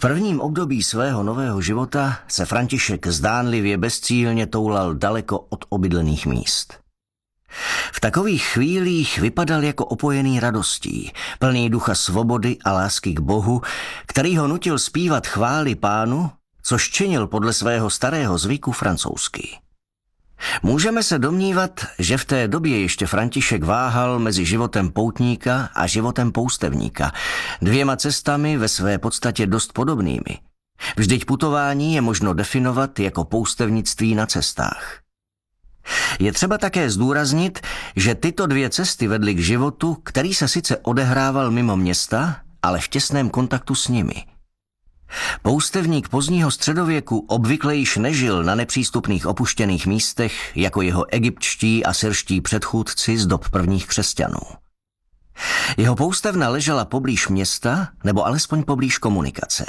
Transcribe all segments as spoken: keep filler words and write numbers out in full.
prvním období svého nového života se František zdánlivě bezcílně toulal daleko od obydlených míst. V takových chvílích vypadal jako opojený radostí, plný ducha svobody a lásky k Bohu, který ho nutil zpívat chvály Pánu, což činil podle svého starého zvyku francouzsky. Můžeme se domnívat, že v té době ještě František váhal mezi životem poutníka a životem poustevníka, dvěma cestami ve své podstatě dost podobnými. Vždyť putování je možno definovat jako poustevnictví na cestách. Je třeba také zdůraznit, že tyto dvě cesty vedly k životu, který se sice odehrával mimo města, ale v těsném kontaktu s nimi. Poustevník pozdního středověku obvykle již nežil na nepřístupných opuštěných místech jako jeho egyptští a syrští předchůdci z dob prvních křesťanů. Jeho poustevna ležela poblíž města nebo alespoň poblíž komunikace.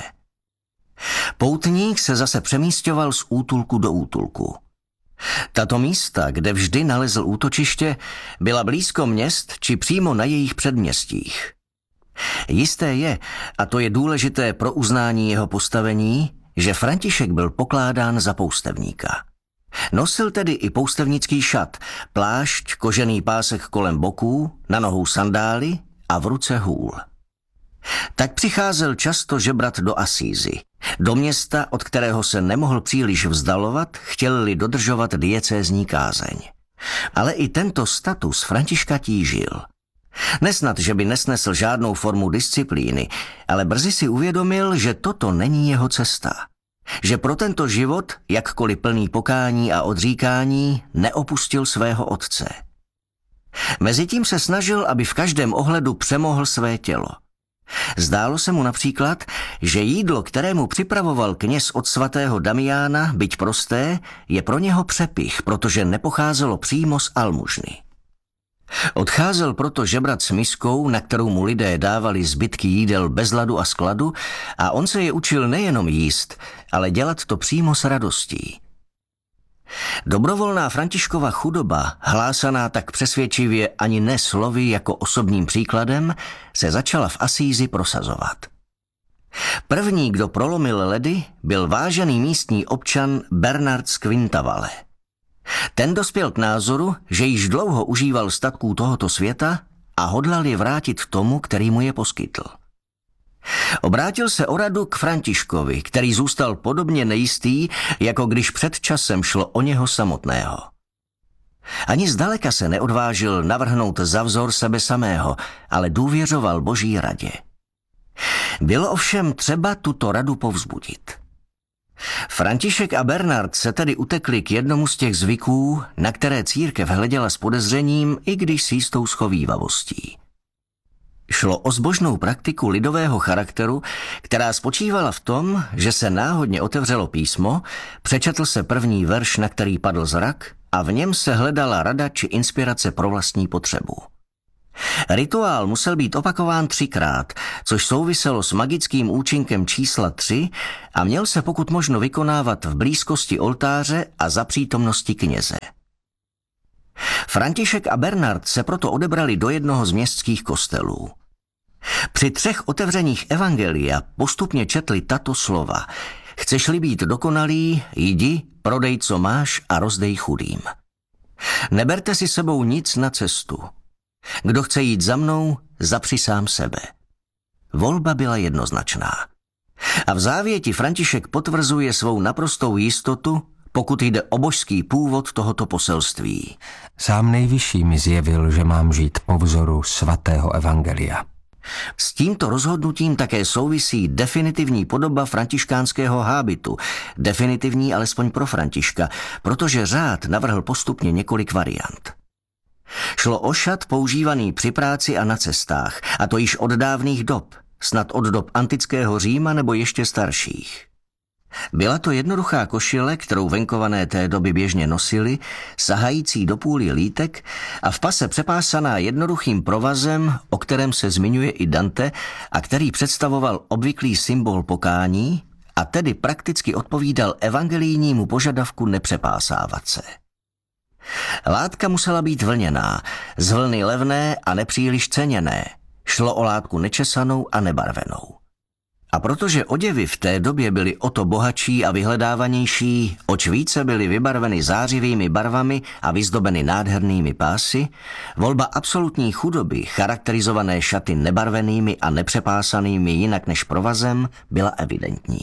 Poutník se zase přemísťoval z útulku do útulku. Tato místa, kde vždy nalezl útočiště, byla blízko měst či přímo na jejich předměstích. Jisté je, a to je důležité pro uznání jeho postavení, že František byl pokládán za poustevníka. Nosil tedy i poustevnický šat, plášť, kožený pásek kolem boků, na nohou sandály a v ruce hůl. Tak přicházel často žebrat do Asízy, do města, od kterého se nemohl příliš vzdalovat, chtěl-li dodržovat diecézní kázeň. Ale i tento status Františka tížil. Nesnad, že by nesnesl žádnou formu disciplíny, ale brzy si uvědomil, že toto není jeho cesta. Že pro tento život, jakkoliv plný pokání a odříkání, neopustil svého otce. Mezitím se snažil, aby v každém ohledu přemohl své tělo. Zdálo se mu například, že jídlo, kterému připravoval kněz od svatého Damiána, byť prosté, je pro něho přepich, protože nepocházelo přímo z almužny. Odcházel proto žebrat s miskou, na kterou mu lidé dávali zbytky jídel bez ladu a skladu, a on se je učil nejenom jíst, ale dělat to přímo s radostí. Dobrovolná Františkova chudoba, hlásaná tak přesvědčivě ani ne slovy jako osobním příkladem, se začala v Asízi prosazovat. První, kdo prolomil ledy, byl vážený místní občan Bernard z Quintavalle. Ten dospěl k názoru, že již dlouho užíval statků tohoto světa a hodlal je vrátit tomu, který mu je poskytl. Obrátil se o radu k Františkovi, který zůstal podobně nejistý, jako když před časem šlo o něho samotného. Ani zdaleka se neodvážil navrhnout za vzor sebe samého, ale důvěřoval Boží radě. Bylo ovšem třeba tuto radu povzbudit. František a Bernard se tedy utekli k jednomu z těch zvyků, na které církev hleděla s podezřením, i když s jistou schovívavostí. Šlo o zbožnou praktiku lidového charakteru, která spočívala v tom, že se náhodně otevřelo písmo, přečetl se první verš, na který padl zrak, a v něm se hledala rada či inspirace pro vlastní potřebu. Rituál musel být opakován třikrát, což souviselo s magickým účinkem čísla tři a měl se pokud možno vykonávat v blízkosti oltáře a za přítomnosti kněze. František a Bernard se proto odebrali do jednoho z městských kostelů. Při třech otevřeních evangelia postupně četli tato slova: Chceš-li být dokonalý, jdi, prodej, co máš, a rozdej chudým. Neberte si sebou nic na cestu. Kdo chce jít za mnou, zapři sám sebe. Volba byla jednoznačná. A v závěti František potvrzuje svou naprostou jistotu, pokud jde o božský původ tohoto poselství. Sám Nejvyšší mi zjevil, že mám žít po vzoru svatého evangelia. S tímto rozhodnutím také souvisí definitivní podoba františkánského hábitu, definitivní alespoň pro Františka, protože řád navrhl postupně několik variant. Šlo o šat používaný při práci a na cestách, a to již od dávných dob, snad od dob antického Říma nebo ještě starších. Byla to jednoduchá košile, kterou venkované té doby běžně nosili, sahající do půly lítek a v pase přepásaná jednoduchým provazem, o kterém se zmiňuje i Dante a který představoval obvyklý symbol pokání a tedy prakticky odpovídal evangelijnímu požadavku nepřepásávat se. Látka musela být vlněná, z vlny levné a nepříliš ceněné. Šlo o látku nečesanou a nebarvenou. A protože oděvy v té době byly o to bohatší a vyhledávanější, oč více byly vybarveny zářivými barvami a vyzdobeny nádhernými pásy, volba absolutní chudoby, charakterizované šaty nebarvenými a nepřepásanými jinak než provazem, byla evidentní.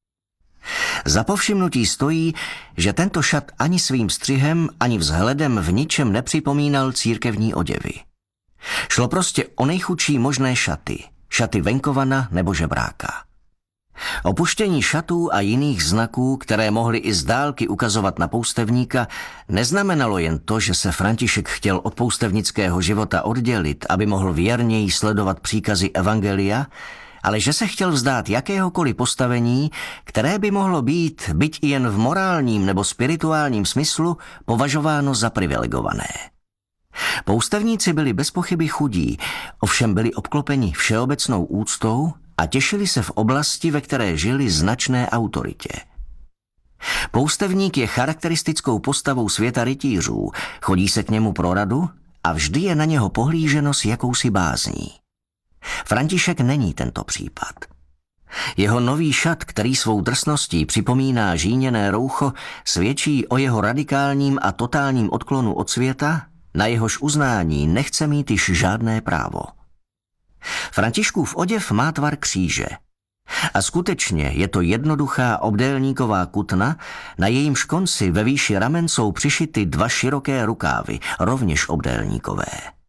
Za povšimnutí stojí, že tento šat ani svým střihem, ani vzhledem v ničem nepřipomínal církevní oděvy. Šlo prostě o nejchudší možné šaty, šaty venkovana nebo žebráka. Opuštění šatů a jiných znaků, které mohly i z dálky ukazovat na poustevníka, neznamenalo jen to, že se František chtěl od poustevnického života oddělit, aby mohl věrněji sledovat příkazy evangelia, ale že se chtěl vzdát jakéhokoliv postavení, které by mohlo být, byť i jen v morálním nebo spirituálním smyslu, považováno za privilegované. Poustevníci byli bez pochyby chudí, ovšem byli obklopeni všeobecnou úctou a těšili se v oblasti, ve které žili, značné autoritě. Poustevník je charakteristickou postavou světa rytířů, chodí se k němu pro radu a vždy je na něho pohlíženo s jakousi bázní. František není tento případ. Jeho nový šat, který svou drsností připomíná žíněné roucho, svědčí o jeho radikálním a totálním odklonu od světa, na jehož uznání nechce mít již žádné právo. Františkův oděv má tvar kříže. A skutečně je to jednoduchá obdélníková kutna, na jejímž konci ve výši ramen jsou přišity dva široké rukávy, rovněž obdélníkové.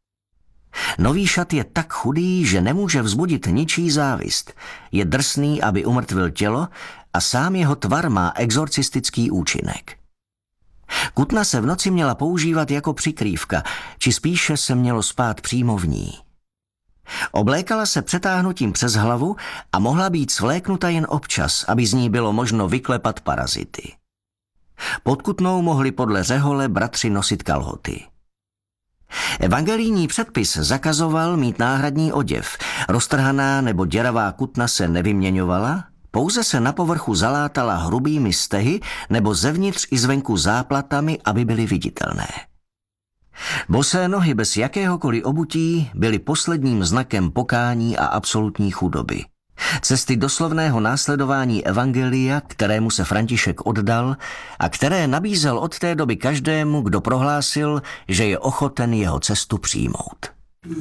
Nový šat je tak chudý, že nemůže vzbudit ničí závist. Je drsný, aby umrtvil tělo, a sám jeho tvar má exorcistický účinek. Kutna se v noci měla používat jako přikrývka, či spíše se mělo spát přímo v ní. Oblékala se přetáhnutím přes hlavu a mohla být svléknuta jen občas, aby z ní bylo možno vyklepat parazity. Pod kutnou mohli podle řehole bratři nosit kalhoty. Evangelijní předpis zakazoval mít náhradní oděv, roztrhaná nebo děravá kutna se nevyměňovala, pouze se na povrchu zalátala hrubými stehy nebo zevnitř i zvenku záplatami, aby byly viditelné. Bosé nohy bez jakéhokoliv obutí byly posledním znakem pokání a absolutní chudoby. Cesty doslovného následování evangelia, kterému se František oddal a které nabízel od té doby každému, kdo prohlásil, že je ochoten jeho cestu přijmout.